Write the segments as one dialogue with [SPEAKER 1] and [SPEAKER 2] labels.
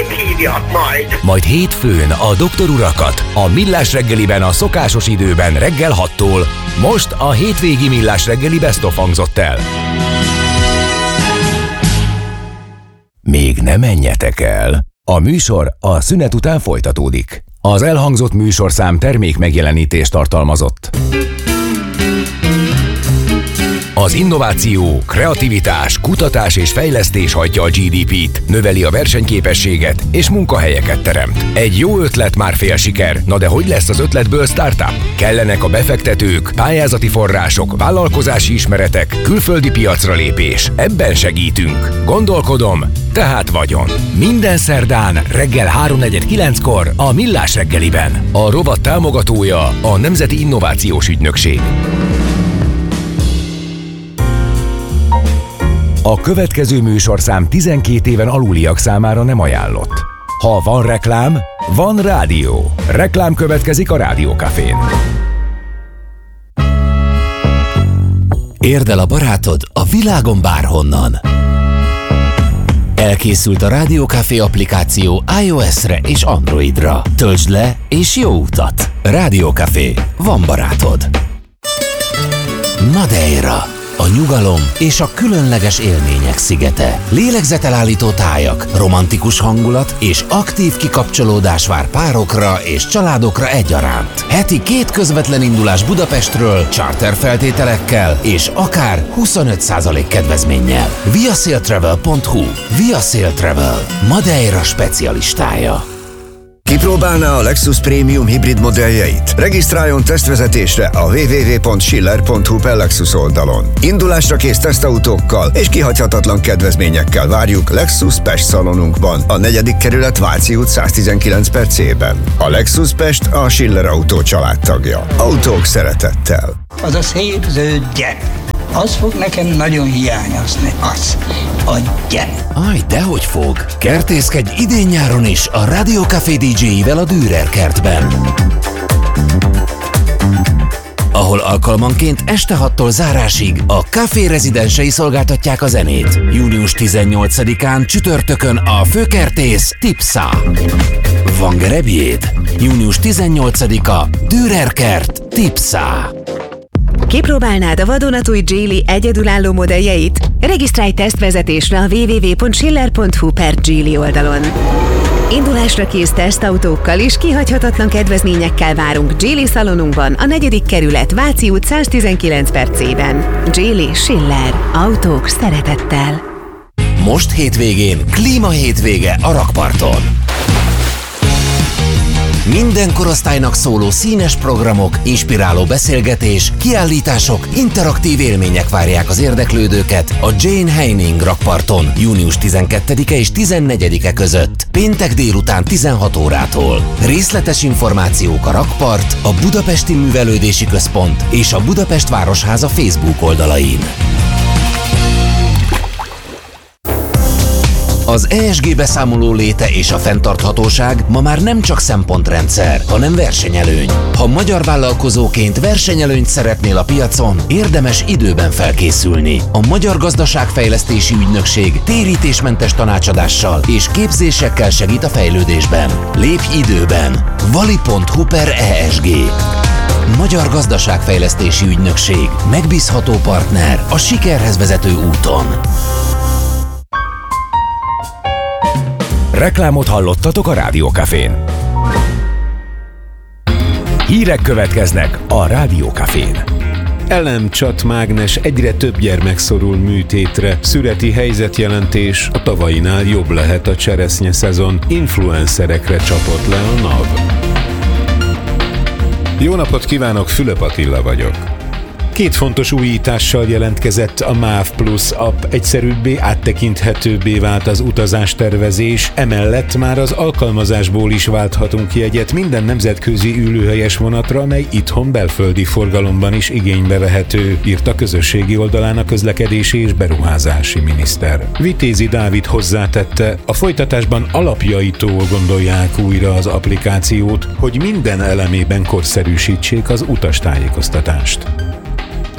[SPEAKER 1] Miként hívjak majd?
[SPEAKER 2] Majd hétfőn a doktor urakat a Millás reggeliben a szokásos időben reggel 6-tól. Most a hétvégi Millás reggeli Best of hangzott el. Még ne menjetek el! A műsor a szünet után folytatódik. Az elhangzott műsorszám termék megjelenítést tartalmazott. Az innováció, kreativitás, kutatás és fejlesztés hajtja a GDP-t, növeli a versenyképességet és munkahelyeket teremt. Egy jó ötlet már fél siker, na de hogy lesz az ötletből startup? Kellenek a befektetők, pályázati források, vállalkozási ismeretek, külföldi piacra lépés. Ebben segítünk. Gondolkodom, tehát vagyon. Minden szerdán reggel 3:49-kor a Millás reggeliben. A rovat támogatója a Nemzeti Innovációs Ügynökség. A következő műsorszám 12 éven aluliak számára nem ajánlott. Ha van reklám, van rádió. Reklám következik a Rádió Cafén.
[SPEAKER 3] Érd el a barátod a világon bárhonnan. Elkészült a Rádió Café applikáció iOS-re és Androidra. Töltsd le és jó utat! Rádió Café. Van barátod. Madeira. A nyugalom és a különleges élmények szigete. Lélegzetelállító tájak, romantikus hangulat és aktív kikapcsolódás vár párokra és családokra egyaránt. Heti 2 közvetlen indulás Budapestről, charter feltételekkel és akár 25% kedvezménnyel. viasailtravel.hu. Via Travel. Madeira specialistája.
[SPEAKER 4] Kipróbálná a Lexus Premium hibrid modelljeit? Regisztráljon tesztvezetésre a www.schiller.hu/Lexus oldalon. Indulásra kész tesztautókkal és kihagyhatatlan kedvezményekkel várjuk Lexus Pest szalonunkban, a 4. kerület Váci út 119/C-ben. A Lexus Pest a Schiller Autó családtagja. Autók szeretettel.
[SPEAKER 1] Az a szép zöld gyep. Az fog nekem nagyon hiányozni. Az. A gyep.
[SPEAKER 3] Aj, dehogy fog! Kertészkedj idén-nyáron is a Rádió Café DJ-ivel a Dürer kertben. Ahol alkalmanként este 6-tól zárásig a Café rezidensei szolgáltatják a zenét. Június 18-án csütörtökön a főkertész Tipsa. Van gerebjéd? Június 18-a Dürer kert Tipsa.
[SPEAKER 5] Kipróbálnád a vadonatúj Geely egyedülálló modelljeit? Regisztrálj tesztvezetésre a www.schiller.hu/Geely oldalon. Indulásra kész tesztautókkal és kihagyhatatlan kedvezményekkel várunk Geely szalonunkban, a 4. kerület Váci út 119/C-ben. Geely Schiller. Autók szeretettel.
[SPEAKER 3] Most hétvégén klímahétvége a rakparton. Minden korosztálynak szóló színes programok, inspiráló beszélgetés, kiállítások, interaktív élmények várják az érdeklődőket a Jane Heining rakparton június 12-e és 14-e között, péntek délután 16 órától. Részletes információk a rakpart, a Budapesti Művelődési Központ és a Budapest Városháza Facebook oldalain. Az ESG beszámoló léte és a fenntarthatóság ma már nem csak szempontrendszer, hanem versenyelőny. Ha magyar vállalkozóként versenyelőnyt szeretnél a piacon, érdemes időben felkészülni. A Magyar Gazdaságfejlesztési Ügynökség térítésmentes tanácsadással és képzésekkel segít a fejlődésben. Lépj időben! vali.hu/ESG. Magyar Gazdaságfejlesztési Ügynökség. Megbízható partner a sikerhez vezető úton.
[SPEAKER 2] Reklámot hallottatok a Rádió Cafén. Hírek következnek a Rádió Cafén.
[SPEAKER 6] Elemcsatmágnes, egyre több gyermek szorul műtétre. Szüreti helyzetjelentés, a tavainál jobb lehet a cseresznye szezon. Influencerekre csapott le a NAV. Jó napot kívánok, Fülöp Attila vagyok. 2 fontos újítással jelentkezett a MÁV Plus app, egyszerűbbé, áttekinthetőbbé vált az utazás-tervezés, emellett már az alkalmazásból is válthatunk jegyet minden nemzetközi ülőhelyes vonatra, mely itthon belföldi forgalomban is igénybe vehető, írt a közösségi oldalán a közlekedési és beruházási miniszter. Vitézi Dávid hozzátette, a folytatásban alapjaitól gondolják újra az applikációt, hogy minden elemében korszerűsítsék az utastájékoztatást.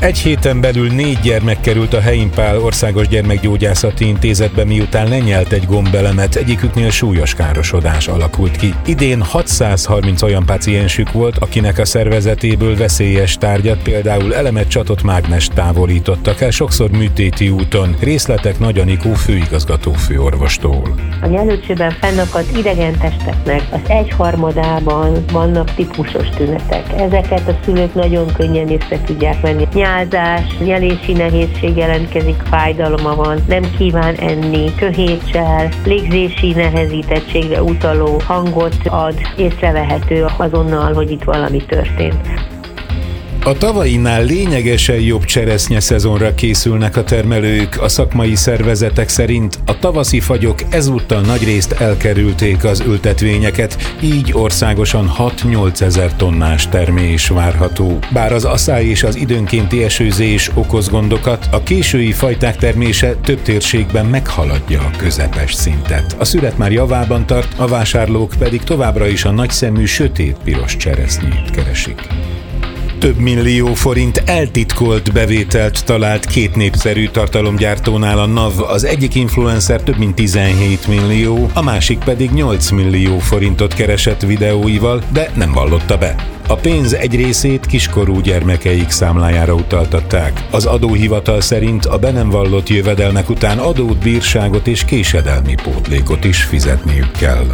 [SPEAKER 6] Egy héten belül 4 gyermek került a Heimpál Országos Gyermekgyógyászati Intézetbe, miután lenyelt egy gombelemet, egyiküknél súlyos károsodás alakult ki. Idén 630 olyan páciensük volt, akinek a szervezetéből veszélyes tárgyat, például elemet, csatot, mágnest távolítottak el, sokszor műtéti úton. Részletek Nagy Anikó főigazgató főorvostól.
[SPEAKER 7] A nyelőcsőben fennakadt idegen testeknek az 1/3-ában vannak típusos tünetek. Ezeket a szülők nagyon könnyen észre tudják venni. Nyálzás, nyelési nehézség jelentkezik, fájdalma van, nem kíván enni, köhétsel, légzési nehezítettségre utaló hangot ad, észrevehető azonnal, hogy itt valami történt.
[SPEAKER 6] A tavainál lényegesen jobb cseresznye szezonra készülnek a termelők. A szakmai szervezetek szerint a tavaszi fagyok ezúttal nagyrészt elkerülték az ültetvényeket, így országosan 6-8 ezer tonnás termés várható. Bár az aszály és az időnkénti esőzés okoz gondokat, a késői fajták termése több térségben meghaladja a közepes szintet. A szület már javában tart, a vásárlók pedig továbbra is a nagyszemű sötét-piros cseresznyét keresik. Több millió forint eltitkolt bevételt talált 2 népszerű tartalomgyártónál a NAV. Az egyik influencer több mint 17 millió, a másik pedig 8 millió forintot keresett videóival, de nem vallotta be. A pénz egy részét kiskorú gyermekeik számlájára utaltatták. Az adóhivatal szerint a be nem vallott jövedelmek után adót, bírságot és késedelmi pótlékot is fizetniük kell.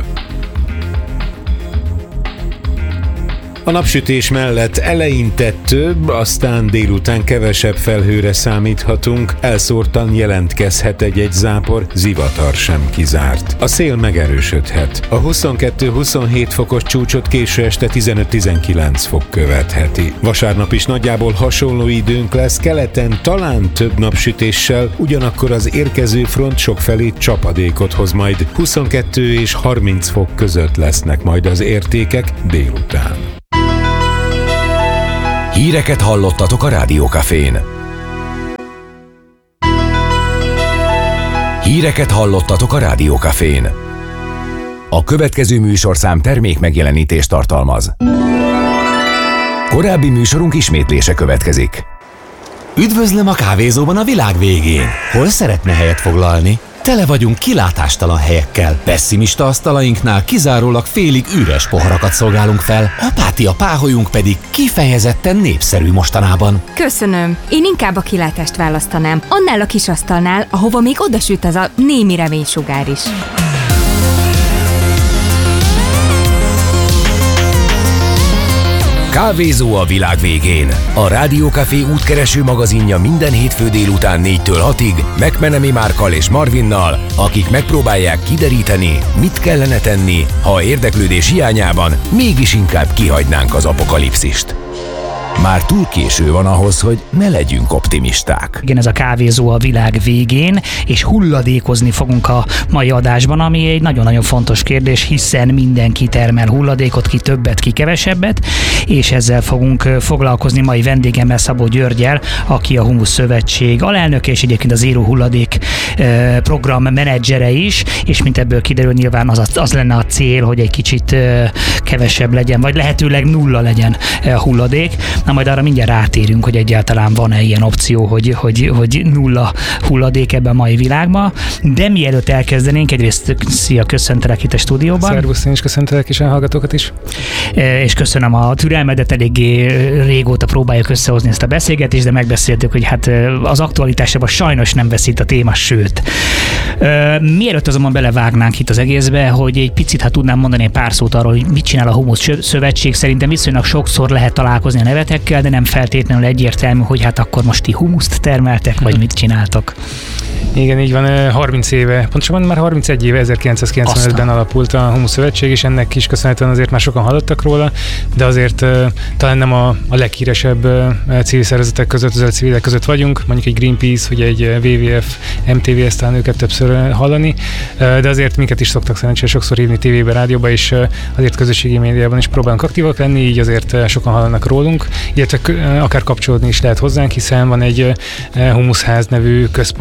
[SPEAKER 6] A napsütés mellett eleinte több, aztán délután kevesebb felhőre számíthatunk, elszórtan jelentkezhet egy zápor, zivatar sem kizárt. A szél megerősödhet. A 22-27 fokos csúcsot késő este 15-19 fok követheti. Vasárnap is nagyjából hasonló időnk lesz, keleten talán több napsütéssel, ugyanakkor az érkező front sokfelé csapadékot hoz majd. 22 és 30 fok között lesznek majd az értékek délután.
[SPEAKER 2] Híreket hallottatok a Rádió Cafén. Híreket hallottatok a Rádió Cafén. A következő műsorszám termék megjelenítést tartalmaz. Korábbi műsorunk ismétlése következik.
[SPEAKER 3] Üdvözlöm a kávézóban a világ végén. Hol szeretne helyet foglalni? Tele vagyunk kilátástalan helyekkel. Pessimista asztalainknál kizárólag félig üres poharakat szolgálunk fel, apátia páholyunk pedig kifejezetten népszerű mostanában.
[SPEAKER 8] Köszönöm. Én inkább a kilátást választanám. Annál a kis asztalnál, ahova még odasüt az a némi reménysugár is.
[SPEAKER 2] Kávézó a világ végén. A Rádió Café útkereső magazinja minden hétfő délután 4-től 6-ig McMenemy Márkkal és Marvinnal, akik megpróbálják kideríteni, mit kellene tenni, ha érdeklődés hiányában mégis inkább kihagynánk az apokalipszist. Már túl késő van ahhoz, hogy ne legyünk optimisták.
[SPEAKER 9] Igen, ez a kávézó a világ végén, és hulladékozni fogunk a mai adásban, ami egy nagyon-nagyon fontos kérdés, hiszen mindenki termel hulladékot, ki többet, ki kevesebbet, és ezzel fogunk foglalkozni mai vendégemmel, Szabó Györgyel, aki a Humusz Szövetség alelnöke, és egyébként a Zéró Hulladék program menedzsere is, és mint ebből kiderül, nyilván az lenne a cél, hogy egy kicsit kevesebb legyen, vagy lehetőleg nulla legyen hulladék. Na majd arra mindjárt rátérünk, hogy egyáltalán van-e ilyen opció, hogy nulla hulladék ebben a mai világban. De mielőtt elkezdenénk, egyrészt szia, köszöntelek itt a stúdióban.
[SPEAKER 10] Szervusz, én is köszöntelek, és a hallgatókat is.
[SPEAKER 9] És köszönöm a türelmedet, eléggé régóta próbáljuk összehozni ezt a beszélgetést, de megbeszéltük, hogy hát az aktualitásában sajnos nem veszít a téma, sőt. Mielőtt azonban belevágnánk itt az egészbe, hogy egy picit, ha tudnám mondani egy pár szót arról, hogy mit csinál a Humusz Szövetség, szerintem viszonylag sokszor lehet találkozni a nevetekkel, de nem feltétlenül egyértelmű, hogy hát akkor most ti humuszt termeltek, vagy mit csináltok.
[SPEAKER 10] Igen, így van, 30 éve, pontosabban már 31 éve, 1995-ben alapult a Humusz Szövetség, és ennek is köszönhetően azért már sokan hallottak róla, de azért talán nem a leghíresebb civil szervezetek között, az civilek között vagyunk, mondjuk egy Greenpeace, vagy egy WWF, MTV, talán őket többször hallani, de azért minket is szoktak szerencsére sokszor hívni tévébe, rádióba, és azért közösségi médiában is próbálunk aktívak lenni, így azért sokan hallanak rólunk, illetve akár kapcsolódni is lehet hozzánk, hiszen van egy Humuszház nevű központunk, a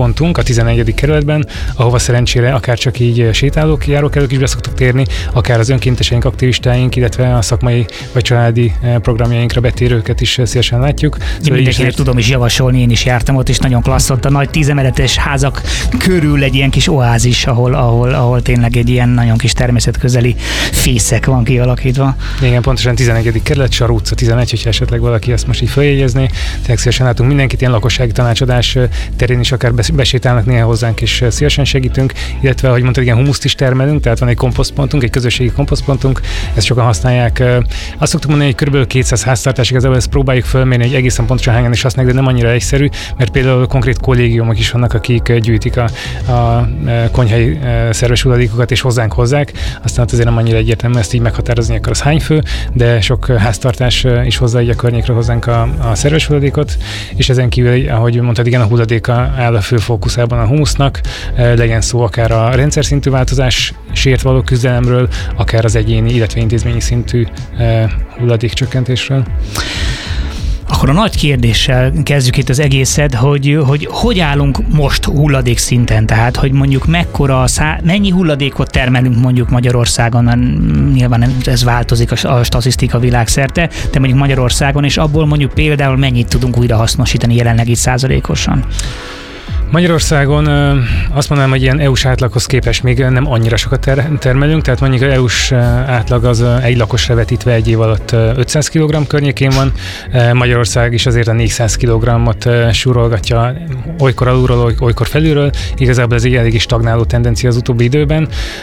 [SPEAKER 10] 14. kerületben, ahova szerencsére akár csak így sétálók, járókelők is be szoktak térni, akár az önkénteseink, aktivistáink, illetve a szakmai vagy családi programjainkra betérőket is szívesen látjuk.
[SPEAKER 9] Mindenkinek tudom is javasolni, én is jártam ott, és nagyon klassz ott a nagy 10 emeletes házak körül egy ilyen kis oázis, ahol tényleg egy ilyen nagyon kis természetközeli fészek van kialakítva.
[SPEAKER 10] Igen, pontosan 11. kerület, Sar utca 11, hogyha esetleg valaki ezt most így feljegyezné. Tényleg szívesen látunk mindenkit, ilyen lakossági tanácsadás terén is akár besétálnak néha hozzánk, és szívesen segítünk, illetve, ahogy mondtad, igen, humuszt is termelünk, tehát van egy komposztpontunk, egy közösségi komposztpontunk, ezt sokan használják. Azt szoktuk mondani, hogy kb. 200 háztartás, igazából ezt próbáljuk fölmérni, hogy egészen pontosan hányan is használják, de nem annyira egyszerű, mert például konkrét kollégiumok is vannak, akik gyűjtik a konyhai szerves hulladékokat és hozzánk hozzák. Aztán azért nem annyira egyértelmű ezt így meghatározni, akkor az hány fő, de sok háztartás is hozza így a környékre hozzánk a szerves hulladékot, és ezen kívül, ahogy mondtad, igen, a hulladéka áll a fő fókuszában a humusznak, legyen szó akár a rendszer szintű változásért való küzdelemről, akár az egyéni, illetve intézményi szintű hulladékcsökkentésről.
[SPEAKER 9] Akkor a nagy kérdéssel kezdjük itt az egészet, hogy állunk most hulladék szinten, tehát hogy mondjuk mennyi hulladékot termelünk mondjuk Magyarországon, nyilván ez változik a statisztika világszerte, de mondjuk Magyarországon, és abból mondjuk például mennyit tudunk újrahasznosítani jelenleg itt százalékosan?
[SPEAKER 10] Magyarországon azt mondanám, hogy ilyen EU-s átlaghoz képest még nem annyira sokat termelünk, tehát mondjuk az EU-s átlag az egy lakosra vetítve egy év alatt 500 kg környékén van. Magyarország is azért a 400 kg-ot súrolgatja olykor alulról, olykor felülről. Igazából ez egy elég stagnáló tendencia az utóbbi időben.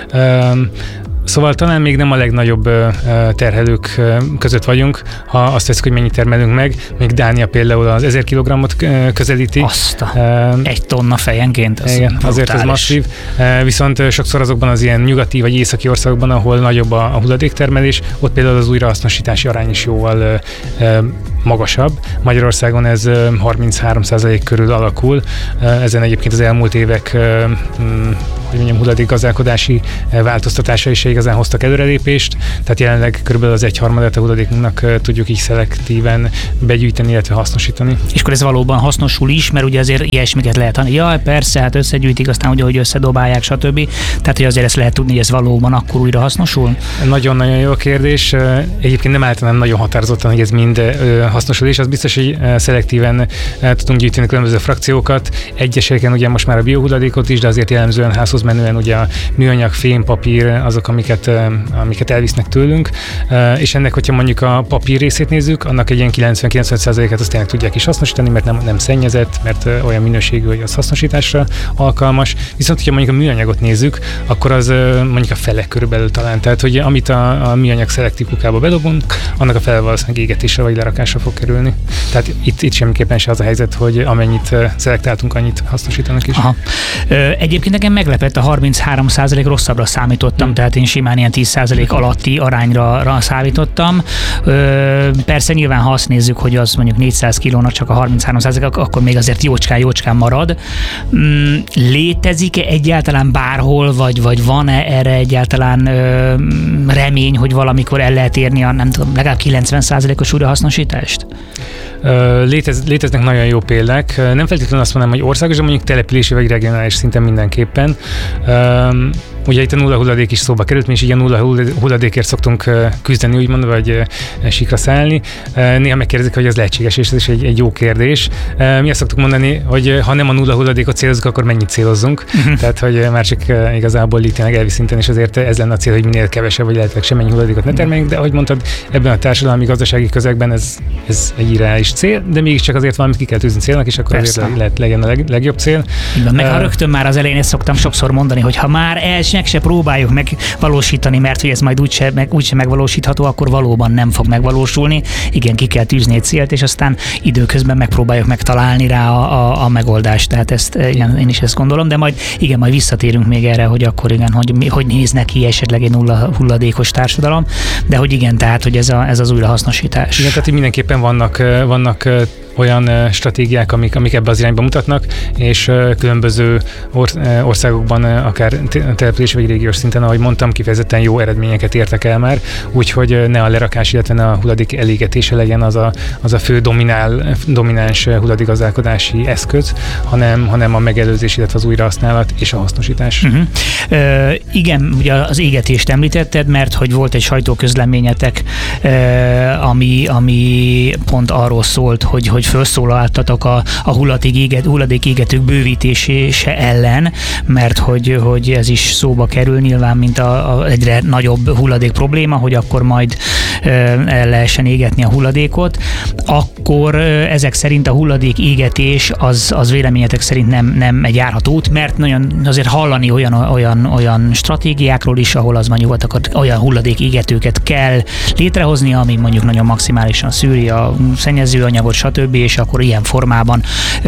[SPEAKER 10] Szóval talán még nem a legnagyobb terhelők között vagyunk, ha azt veszük, hogy mennyit termelünk meg. Még Dánia például az 1000 kg-ot közelíti.
[SPEAKER 9] Egy tonna fejenként.
[SPEAKER 10] Igen, azért ez masszív. Viszont sokszor azokban az ilyen nyugati vagy északi országokban, ahol nagyobb a hulladéktermelés, ott például az újrahasznosítási arány is jóval magasabb. Magyarországon ez 33% körül alakul. Ezen egyébként az elmúlt évek hulladékgazdálkodási változtatása is igazán hoztak előrelépést, tehát jelenleg körülbelül az 1/3 a hulladékunknak tudjuk így szelektíven begyűjteni, illetve hasznosítani.
[SPEAKER 9] És akkor ez valóban hasznosul is, mert ugye azért ilyesmiket lehet hallani. Jaj, persze, hát összegyűjtik, aztán ugye, hogy összedobálják, stb. Tehát, hogy azért ezt lehet tudni, hogy ez valóban akkor újra hasznosul?
[SPEAKER 10] Nagyon-nagyon jó a kérdés. Egyébként nem általán nagyon határozottan, hogy ez mind hasznosul, és az biztos, hogy szelektíven tudunk gyűjteni különböző frakciókat. Egyeseken ugye most már a biohulladékot is, de azért jellemzően házhoz menően ugye a műanyag, fém, papír, azok, amiket elvisznek tőlünk, és ennek, hogyha mondjuk a papír részét nézzük, annak egy ilyen 90-95%-át azt tényleg tudják is hasznosítani, mert nem szennyezett, mert olyan minőségű, hogy az hasznosításra alkalmas. Viszont, hogyha mondjuk a műanyagot nézzük, akkor az mondjuk a fele körülbelül talán. Tehát, hogy amit a műanyag szelektív kukába bedobunk, annak a fele valószínűleg égetésre vagy lerakásra fog kerülni. Tehát itt semmiképpen se az a helyzet, hogy amennyit szelektáltunk, annyit hasznosítanak is.
[SPEAKER 9] Aha. Egyébként nekem meglepett, a 33% rosszabbra számítottam, tehát én simán ilyen 10% alatti arányra számítottam. Persze nyilván, ha azt nézzük, hogy az mondjuk 400 kilónak csak a 33%, akkor még azért jócskán marad. Létezik-e egyáltalán bárhol, vagy van-e erre egyáltalán remény, hogy valamikor el lehet érni a, nem tudom, legalább 90%-os újrahasznosítást?
[SPEAKER 10] Léteznek nagyon jó példák. Nem feltétlenül azt mondom, hogy országos, de mondjuk települési vagy regionális szinten mindenképpen. Ugye itt a nulla hulladék is szóba került, mi is így a nulla hulladékért szoktunk küzdeni, úgymond, vagy síkra szállni. Néha megkérdezik, hogy ez lehetséges, és ez is egy jó kérdés. Mi azt szoktuk mondani, hogy ha nem a nulla hulladékot célozunk, akkor mennyit célozzunk. Tehát, hogy már csak igazából így tényleg elvi szinten, és azért ez lenne a cél, hogy minél kevesebb, vagy lehetőleg semmennyi hulladékot ne termeljünk, de ahogy mondtad, ebben a társadalmi gazdasági közegben ez egy irreális cél, de mégiscsak azért valamit ki kell tűzni célnak, és akkor persze. Azért legyen a legjobb cél.
[SPEAKER 9] Meg ha rögtön már az elején ezt szoktam sokszor mondani, hogy ha már meg se próbáljuk megvalósítani, mert hogy ez majd úgyse megvalósítható, akkor valóban nem fog megvalósulni. Igen, ki kell tűzni egy célt, és aztán időközben megpróbáljuk megtalálni rá a megoldást. Tehát igen, én is ezt gondolom, de majd visszatérünk még erre, hogy akkor igen, hogy néznek ki esetleg egy nulla hulladékos társadalom, de hogy igen, tehát hogy ez az újrahasznosítás.
[SPEAKER 10] Igen, tehát mindenképpen vannak olyan stratégiák, amik ebbe az irányba mutatnak, és különböző országokban, akár település vagy régiós szinten, ahogy mondtam, kifejezetten jó eredményeket értek el már, úgyhogy ne a lerakás, illetve ne a hulladék elégetése legyen az a fő domináns hulladékgazdálkodási eszköz, hanem a megelőzés, illetve az újrahasználat és a hasznosítás.
[SPEAKER 9] Igen, ugye az égetést említetted, mert hogy volt egy sajtóközleményetek, ami pont arról szólt, hogy felszólaltatok a hulladékégetők bővítése ellen, mert hogy ez is szóba kerül nyilván, mint a egyre nagyobb hulladék probléma, hogy akkor majd el lehessen égetni a hulladékot, akkor ezek szerint a hulladék égetés az véleményetek szerint nem egy járható út, mert nagyon azért hallani olyan stratégiákról is, ahol az mondjuk olyan hulladék égetőket kell létrehozni, ami mondjuk nagyon maximálisan szűri a szennyezőanyagot, stb., és akkor ilyen formában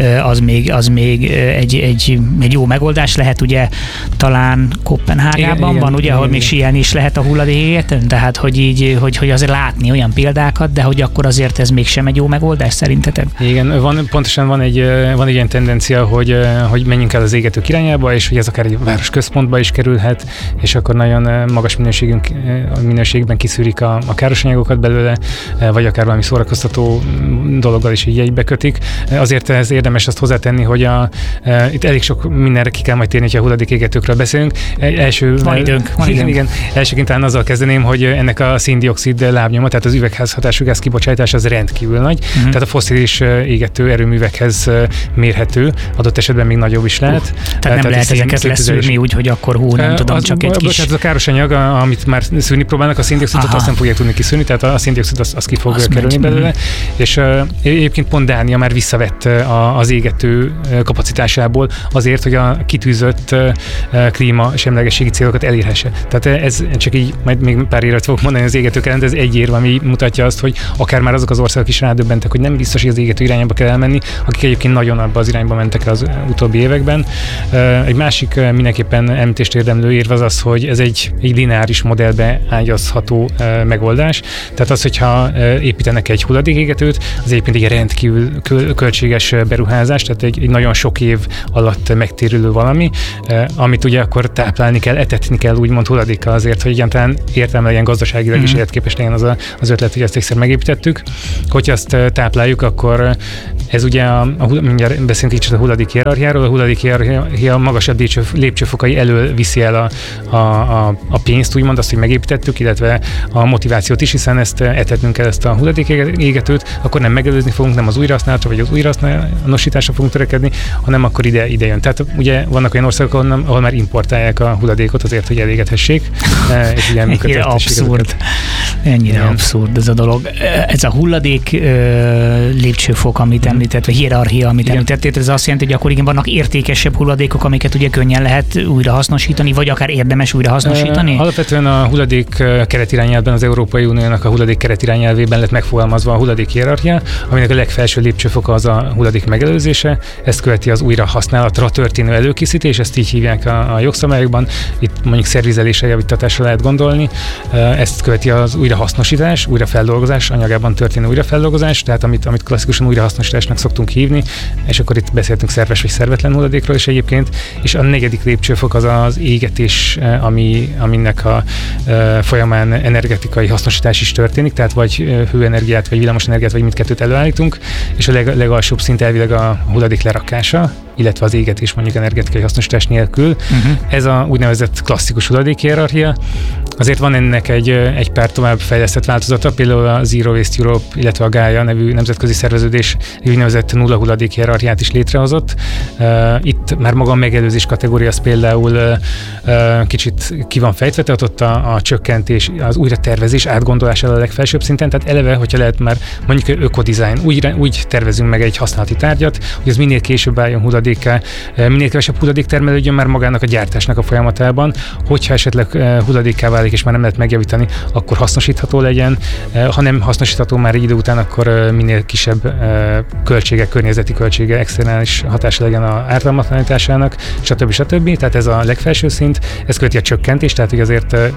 [SPEAKER 9] az még egy jó megoldás lehet, ugye talán Koppenhágában van, ugye, ahol még síelni is lehet a hulladékégeten, tehát hogy azért látni olyan példákat, de hogy akkor azért ez mégsem egy jó megoldás szerintetek?
[SPEAKER 10] Igen, pontosan van egy ilyen tendencia, hogy menjünk el az égetők irányába, és hogy ez akár egy város központba is kerülhet, és akkor nagyon magas minőségben kiszűrik a káros anyagokat belőle, vagy akár valami szórakoztató dologgal is így egybe kötik. Azért ez érdemes azt hozzátenni, hogy itt elég sok mindenre ki kell majd térni, hogyha a hulladékégetőkről beszélünk.
[SPEAKER 9] Van időnk.
[SPEAKER 10] Igen. Elsőként talán azzal kezdeném, hogy ennek a szén-dioxid lábnyoma, tehát az üvegházhatású gáz kibocsátás az rendkívül nagy, tehát a fosszilis égető erőművekhez mérhető, adott esetben még nagyobb is lehet.
[SPEAKER 9] Tehát nem lehet ezeket leszűrni úgy, hogy akkor nem tudom, csak egy kis...
[SPEAKER 10] Tehát a káros anyag, amit már szűrni próbálnak, a szén-dioxidot azt nem fogják tudni kiszűrni, tehát a szén-dioxid az ki fog kerülni belőle, és egyébként pont Dánia már visszavett az égető kapacitásából azért, hogy a kitűzött klíma semlegességi célokat elérhesse. Tehát ez csak így, majd még pár évet fogok mondani az égetők ellen, de ez egy érv, ami mutatja azt, hogy akár már azok az országok is rádöbbentek, hogy nem biztos, hogy az égető irányába kell elmenni, akik egyébként nagyon abba az irányba mentek el az utóbbi években. Egy másik mindenképpen említést érdemlő érv az az, hogy ez egy lineáris modellbe ágyazható megoldás. Tehát az, hogyha építenek egy hulladékégetőt, az egyébként egy rendkívül költséges beruházás, tehát egy nagyon sok év alatt megtérülő valami, amit ugye akkor táplálni kell, etetni kell úgymond hulladékkal azért, hogy egyáltalán értelme legyen gazdaságilag is életképes legyen az ötlet, hogy ezt egyszer megépítettük. Hogyha azt tápláljuk, akkor ez ugye mindjárt beszélünk kicsit a hulladék hierarchiáról, a hulladék hierarchia magasabb lépcsőfokai elől viszi el a pénzt, úgymond azt, hogy megépítettük, illetve a motivációt is, hiszen ezt etetnünk kell ezt a hulladékégetőt, akkor nem megelőzni fogunk, nem az újrahasználatra vagy az újrahasznosításra fogunk törekedni, hanem akkor ide jön. Tehát ugye vannak olyan országok, ahol már importálják a hulladékot azért, hogy elégethessék, és ugye működtessék.
[SPEAKER 9] Abszurd. Ennyire abszurd ez a dolog. Ez a hulladék lépcsőfok, amit említett, vagy hierarchia, amit említett, ez azt jelenti, hogy akkor igen, vannak értékesebb hulladékok, amiket ugye könnyen lehet újrahasznosítani, vagy akár érdemes újrahasznosítani?
[SPEAKER 10] Alapvetően a hulladék keretirányelvben, az Európai Uniónak a hulladék keretirányelvében lett megfogalmazva a hulladék hierarchia, aminek a legfelső lépcsőfoka az a hulladék megelőzése, ezt követi az újrahasználatra történő előkészítés, ezt így hívják a jogszabályokban, itt mondjuk szervizelésre, javíttatásra lehet gondolni, ezt követi az újrahasznosítás, újrafeldolgozás, anyagában történő újrafeldolgozás, tehát amit klasszikusan újrahasznosításnak szoktunk hívni, és akkor itt beszéltünk szerves vagy szervetlen hulladékról is egyébként, és a negyedik lépcsőfok az az égetés, aminek a folyamán energetikai hasznosítás is történik, tehát vagy hőenergiát, vagy villamosenergiát, vagy mindkettőt előállítunk, és a legalsóbb szint elvileg a hulladék lerakása, illetve az égetés mondjuk energetikai hasznosítás nélkül. Ez a úgynevezett klasszikus hulladékhierarchia. Azért van ennek egy pár tovább fejlesztett változata, például a Zero Waste Europe, illetve a Gaia nevű nemzetközi szerveződés úgynevezett nulla hulladékhierarchiát is létrehozott. Itt már maga a megelőzés kategória az például kicsit ki van fejtve, tehát ott a csökkentés, az újratervezés, átgondolás a legfelsőbb szinten, tehát eleve, hogyha lehet már mondjuk ökodizájn, úgy tervezünk meg egy használati tárgyat, hogy ez minél később álljon hulladékká, minél kevesebb hulladék termelődjön már magának a gyártásnak a folyamatában, hogyha esetleg hulladékká válik és már nem lehet megjavítani, akkor hasznosítható legyen, ha nem hasznosítható már egy idő után, akkor minél kisebb környezeti költsége, externális hatása legyen az ártalmatlanításának, stb. Tehát ez a legfelső szint, ez követi a csökkentés, tehát hogy azért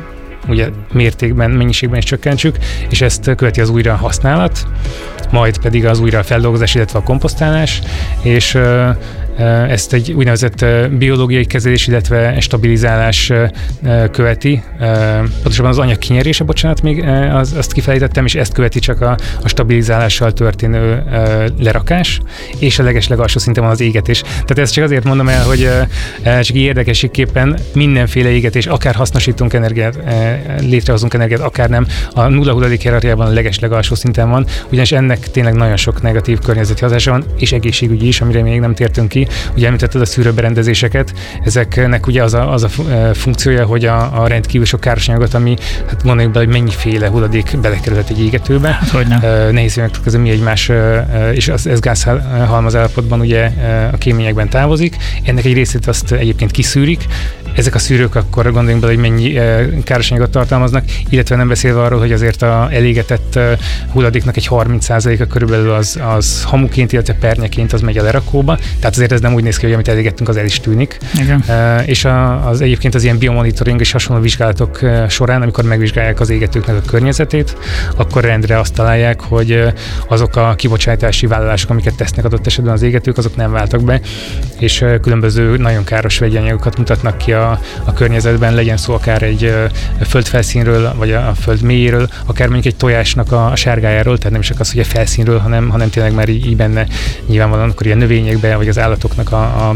[SPEAKER 10] ugye mértékben, mennyiségben is csökkentsük, és ezt követi az újrahasználat, majd pedig az újrafeldolgozás, illetve a komposztálás, és ezt egy úgynevezett biológiai kezelés, illetve stabilizálás követi. Pontosabban az anyag kinyerése, bocsánat, még azt kifelejtettem, és ezt követi csak a stabilizálással történő lerakás, és a legalsó szinten van az égetés. Tehát ezt csak azért mondom el, hogy csak érdekességképpen mindenféle égetés, akár hasznosítunk energiát, létrehozunk energiát, akár nem, a nulla hulladék hierarchiában a legalsó szinten van, ugyanis ennek tényleg nagyon sok negatív környezeti hatása van, és egészségügyi is, amire még nem tértünk ki. Ugye említetted a szűrőberendezéseket, ezeknek ugye az a funkciója, hogy a rendkívül sok károsanyagot, ami, hát gondoljuk bele, hogy mennyiféle hulladék belekerülhet egy égetőbe. Nehézségek közül mi egymás, és ez gázhalmaz állapotban ugye a kéményekben távozik. Ennek egy részét azt egyébként kiszűrik. Ezek a szűrők akkor gondoljunk bele, hogy mennyi károsanyagot tartalmaznak, illetve nem beszélve arról, hogy azért a elégetett hulladéknak egy 30%-a körülbelül az hamuként, illetve pernyeként az megy a lerakóba. Tehát azért ez nem úgy néz ki, hogy amit elégettünk, az el is tűnik. És egyébként az ilyen biomonitoring és hasonló vizsgálatok során, amikor megvizsgálják az égetőknek a környezetét, akkor rendre azt találják, hogy azok a kibocsátási vállalások, amiket tesznek adott esetben az égetők, azok nem váltak be, és különböző nagyon káros vegyi anyagokat mutatnak ki a környezetben, legyen szó akár egy földfelszínről, vagy a föld mélyéről, akár mondjuk egy tojásnak a sárgájáról, tehát nem is csak az, hogy a felszínről, hanem tényleg már így benne nyilvánvalóan akkor ilyen növényekbe, vagy az állatoknak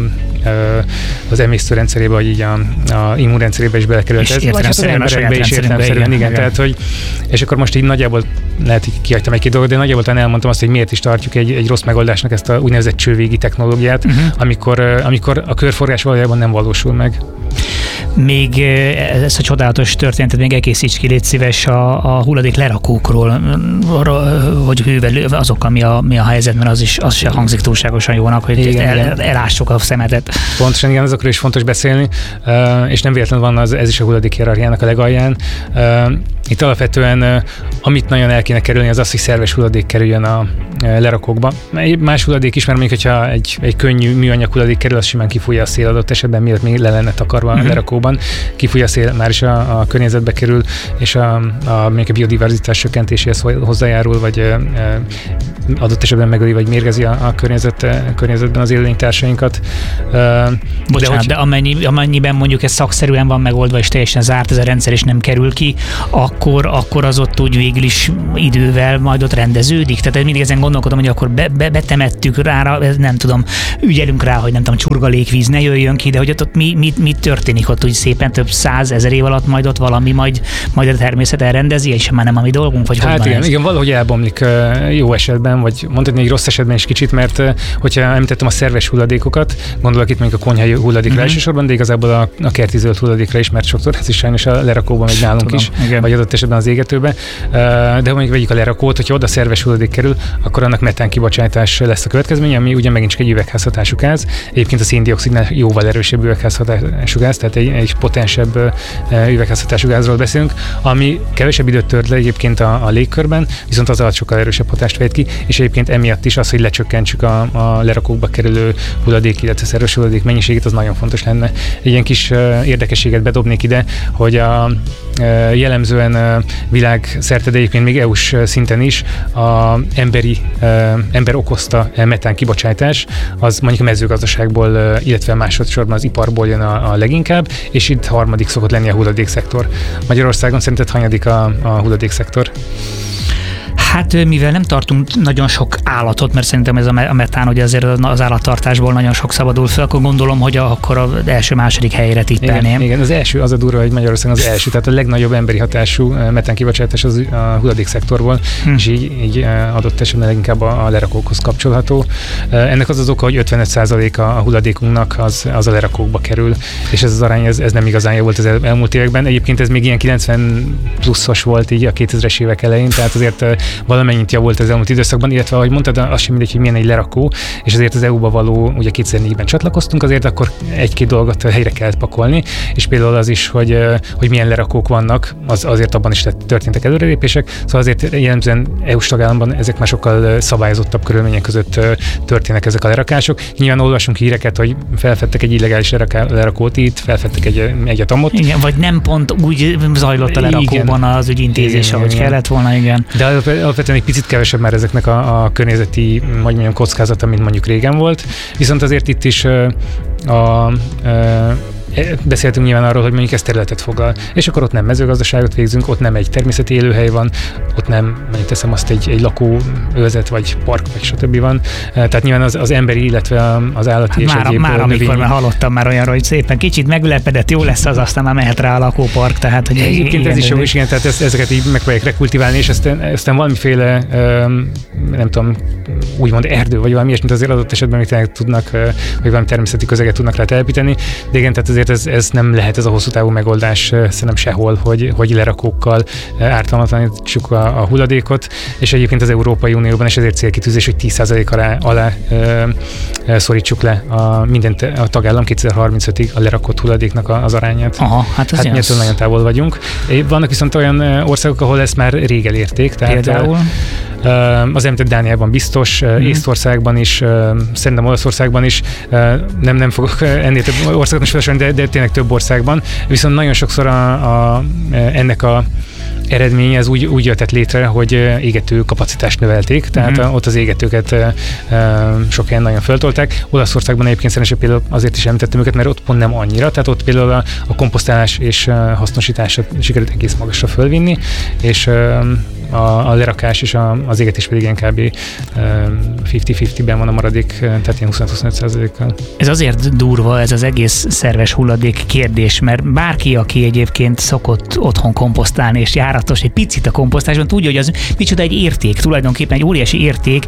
[SPEAKER 10] az emésztőrendszerébe, vagy így a immunrendszerébe is belekerült. Ez vagy az emberekbe is értelemszerűen, igen. Tehát, hogy, és akkor most így nagyjából lehet, hogy kihagytam egy-két dolgot, de nagyjából talán elmondtam azt, hogy miért is tartjuk egy rossz megoldásnak ezt a úgynevezett csővégi technológiát, amikor a körforgás valójában nem valósul meg.
[SPEAKER 9] Még ez a csodálatos történetet még egészíts ki, légy szíves a hulladék lerakókról, hogy hővel azok, mi a helyzet, mert az se hangzik túlságosan jónak, hogy elássuk a szemetet.
[SPEAKER 10] Pontosan, igen, azokról is fontos beszélni, és nem véletlenül van ez is a hulladék hierarchiának a legalján. Itt alapvetően, amit nagyon el kéne kerülni, az az, hogy szerves hulladék kerüljön a lerakókba. Más hulladék is, mert mondjuk, hogyha egy könnyű műanyag hulladék kerül, az simán kifújja a szél adott esetben, miatt még le lenne takarva a lerakóban. Kifújja a szél, már is a környezetbe kerül, és mondjuk a biodiverzitás csökkentéséhez hozzájárul, vagy adott esetben megöli, vagy mérgezi a környezetben az élőlénytársainkat.
[SPEAKER 9] Bocsánat, de amennyiben mondjuk ez szakszerűen van megoldva, és teljesen zárt ez a rendszer, és nem kerül ki, akkor az ott úgy végül is idővel majd ott rendeződik. Tehát mindig ezen gondolkodom, hogy akkor betemettük rá, nem tudom, ügyelünk rá, hogy nem tudom, csurga légvíz ne jöjjön ki, de hogy ott mi történik ott úgy szépen több 100 000 év alatt majd ott valami majd a természet elrendezi, és már nem a mi dolgunk, vagy
[SPEAKER 10] hát igen, valahogy elbomlik jó esetben, vagy mondhatni egy rossz esetben is kicsit, mert hogyha említettem a szerves hulladékokat, gondolok itt mondjuk a konyhai hulladékra elsősorban, de igazából a kerti zöld hulladékra is, mert sokszor ez is sajnos a lerakóban megy nálunk is, igen. Vagy adott esetben az égetőbe. De mondjuk vegyük a lerakót, hogyha oda szerves hulladék kerül, akkor annak metán kibocsátás lesz a következménye, ami ugye megint csak egy üvegházhatású gáz. Egyébként a széndioxidnál jóval erősebb üvegházhatású gáz, tehát egy potensebb üvegházhatású gázról beszélünk, ami kevesebb időt tört le egyébként a légkörben, viszont az alatt sokkal erősebb hatást fejt ki, és egyébként emiatt is az, hogy lecsökkentsük a lerakókba kerülő hulladék, illetve szerves hulladék mennyiségét, az nagyon fontos lenne. Egy ilyen kis érdekességet bedobnék ide, hogy jellemzően világszerte, de egyébként még EU-s szinten is ember okozta metán kibocsátás, az mondjuk a mezőgazdaságból, illetve másodszorban az iparból jön a leginkább, és itt harmadik szokott lenni a hulladékszektor. Magyarországon szerinted hanyadik a hulladékszektor?
[SPEAKER 9] Hát mivel nem tartunk nagyon sok állatot, mert szerintem ez a metán, hogy azért az állattartásból nagyon sok szabadul fel, akkor gondolom, hogy akkor az első-második helyre tippelném.
[SPEAKER 10] Igen, az első, az a durva, hogy Magyarországon az első, tehát a legnagyobb emberi hatású metán kibocsátás az a hulladékszektorból, és így adott esetben leginkább a lerakókhoz kapcsolható. Ennek az oka, hogy 55% a hulladékunknak az a lerakókba kerül, és ez az arány, ez nem igazán jó volt az elmúlt években. Egyébként ez még ilyen 90 pluszos volt így a 2000-es évek elején, tehát azért valamennyit javult az elmúlt időszakban, illetve ahogy mondtad, az sem mindegy, hogy milyen egy lerakó, és azért az EU-ba való, ugye 2004-ben csatlakoztunk, azért akkor egy-két dolgot helyre kellett pakolni, és például az is, hogy milyen lerakók vannak, azért abban is történtek előrelépések, szóval azért jellemzően EU-s tagállamban ezek már sokkal szabályozottabb körülmények között történnek ezek a lerakások. Nyilván olvasunk híreket, hogy felfedtek egy illegális lerakót itt, felfedtek egy atomot.
[SPEAKER 9] Igen, vagy nem pont úgy zajlott a lerakóban az ügyintézés, ahogy kellett volna, igen.
[SPEAKER 10] De alapvetően egy picit kevesebb már ezeknek a környezeti, hogy mondjam, kockázata, mint mondjuk régen volt. Viszont azért itt is beszéltünk nyilván arról, hogy mondjuk ez területet foglal, és akkor ott nem mezőgazdaságot végzünk, ott nem egy természeti élőhely van, ott nem, mondjuk teszem azt, egy lakóövezet, vagy park, vagy stb. Van. Tehát nyilván az emberi, illetve az állati és egyéb
[SPEAKER 9] már amikor már hallottam már olyanról, hogy szépen kicsit megülepedett, jó lesz az, aztán már mehet rá a lakópark, tehát hogy
[SPEAKER 10] egyébként ez is jó, és igen, tehát ezeket így megpróbálják rekultiválni, és aztán valamiféle, nem tudom, úgymond erdő, vagy valami ilyesmit azért adott esetben még tényleg tudnak, vagy valami természeti közeget tudnak rá telepíteni, de igen, tehát azért ez nem lehet ez a hosszú távú megoldás szerintem sehol, hogy lerakókkal ártalmatlanítsuk a hulladékot, és egyébként az Európai Unióban is ezért célkitűzés, hogy 10% alá szorítsuk le a tagállam 2035-ig a lerakott hulladéknak az arányát.
[SPEAKER 9] Aha, hát
[SPEAKER 10] nyilván nagyon távol vagyunk. Vannak viszont olyan országok, ahol ezt már rég elérték.
[SPEAKER 9] Például?
[SPEAKER 10] Az említett Dániában biztos, Észtországban is, szerintem Olaszországban is, nem fogok ennél több országot is felsorolni, de tényleg több országban. Viszont nagyon sokszor ennek a eredmény ez úgy jöttett létre, hogy égető kapacitást növelték, tehát ott az égetőket sok helyen nagyon föltolták. Olaszországban egyébként szerencsére például azért is említettem őket, mert ott pont nem annyira, tehát ott például a komposztálás és hasznosítását sikerült egész magasra fölvinni, és a lerakás és az égetés pedig kb. 50-50-ben van a maradék, tehát ilyen 25-25%-kal.
[SPEAKER 9] Ez azért durva, ez az egész szerves hulladék kérdés, mert bárki, aki egyébként szokott otthon komposztálni és járatos egy picit a komposztásban, tudja, hogy az micsoda egy érték, tulajdonképpen egy óriási érték,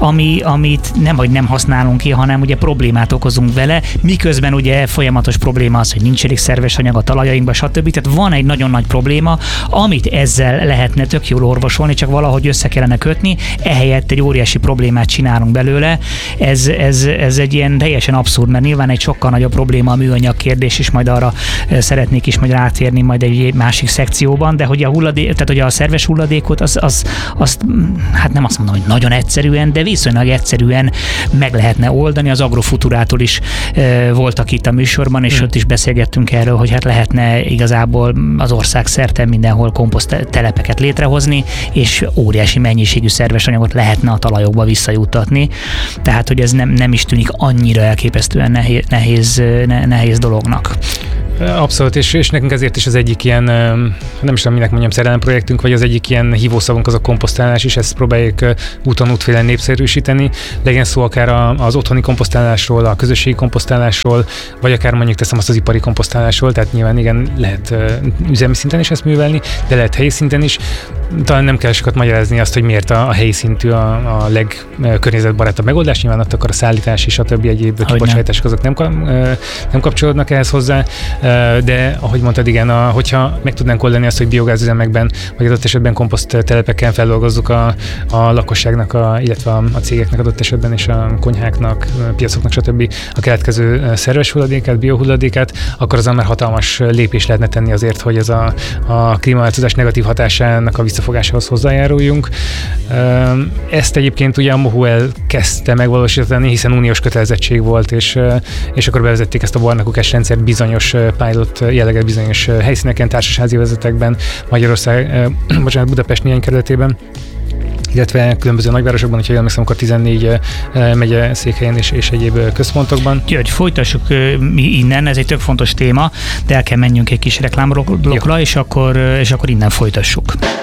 [SPEAKER 9] amit nem használunk ki, hanem ugye problémát okozunk vele, miközben ugye folyamatos probléma az, hogy nincs elég szerves anyag a talajainkban, stb. Tehát van egy nagyon nagy probléma, amit ezzel lehetne tök jól orvosolni, csak valahogy össze kellene kötni, ehelyett egy óriási problémát csinálunk belőle. Ez egy ilyen teljesen abszurd, mert nyilván egy sokkal nagyobb probléma a műanyag kérdés, és majd arra szeretnék is majd rátérni majd egy másik szekcióban, de hogy tehát hogy a szerves hulladékot azt hát nem azt mondom, hogy nagyon egyszerűen, de viszonylag egyszerűen meg lehetne oldani. Az Agrofuturától is voltak itt a műsorban, és ott is beszélgettünk erről, hogy hát lehetne igazából az ország szerte mindenhol komposzt telepeket létrehozni, és óriási mennyiségű szerves anyagot lehetne a talajokba visszajuttatni. Tehát, hogy ez nem is tűnik annyira elképesztően nehéz dolognak.
[SPEAKER 10] Abszolút, és nekünk ezért is az egyik ilyen, nem is tudom, minek mondjam, szerelemprojektünk, vagy az egyik ilyen hívószavunk az a komposztálás is, ezt próbáljuk úton útfélen népszerűsíteni. Legyen szó akár az otthoni komposztálásról, a közösségi komposztálásról, vagy akár mondjuk teszem azt az ipari komposztálásról, tehát nyilván igen, lehet üzemi szinten is ezt művelni, de lehet helyi szinten is. Talán nem kell sokat magyarázni azt, hogy miért a helyi szintű a legkörnyezetbarátabb megoldás, nyilván ott akkor a szállítás és a többi egyéb kibocsátások azok nem kapcsolódnak ehhez hozzá. De ahogy mondtad, igen, hogyha meg tudnánk oldani azt, hogy biogázüzemekben, vagy adott esetben komposzttelepeken feldolgozzuk a lakosságnak, illetve a cégeknek adott esetben, és a konyháknak, piacoknak, stb. A keletkező szerves hulladékát, biohulladékát, akkor azon már hatalmas lépés lehetne tenni azért, hogy ez a klímaváltozás negatív hatásának a visszafogásához hozzájáruljunk. Ezt egyébként ugye a MOHU elkezdte megvalósítani, hiszen uniós kötelezettség volt, és akkor bevezették ezt a barna kukás rendszert bizonyos pilot jelleggel bizonyos helyszíneken, társasházi vezetekben, Budapest néhány kerületében, illetve különböző nagyvárosokban, hogyha emlékszem, akkor 14 megye székhelyen és egyéb központokban.
[SPEAKER 9] György, folytassuk innen, ez egy tök fontos téma, de el kell menjünk egy kis reklámblokra, és akkor innen folytassuk.